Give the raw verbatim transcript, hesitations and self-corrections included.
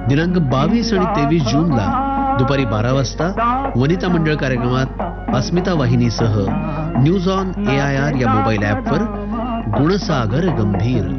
दिनांक बावीस आणि तेवीस जूनला दुपारी बारा वाजता वनिता मंडळ कार्यक्रमात अस्मिता वाहिनीसह news on A I R या मोबाईल ॲपवर गुणसागर गंभीर